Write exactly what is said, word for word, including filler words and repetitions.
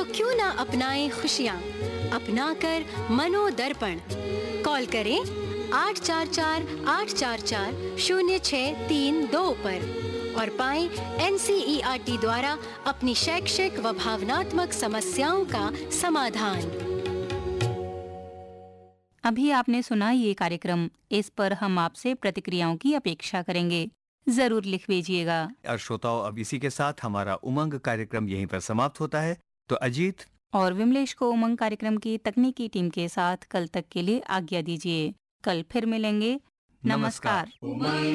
क्यों ना अपनाएं खुशियाँ, अपना कर मनोदर्पण। कॉल करें आठ चार चार आठ चार चार शून्य छः तीन दो पर और पाएं N C E R T द्वारा अपनी शैक्षिक व भावनात्मक समस्याओं का समाधान। अभी आपने सुना ये कार्यक्रम, इस पर हम आपसे प्रतिक्रियाओं की अपेक्षा करेंगे। जरूर लिख भेजिएगा। और श्रोताओं, अब इसी के साथ हमारा उमंग कार्यक्रम यहीं पर समाप्त होता है। तो अजीत और विमलेश को उमंग कार्यक्रम की तकनीकी टीम के साथ कल तक के लिए आज्ञा दीजिए। कल फिर मिलेंगे। नमस्कार। नमस्कार।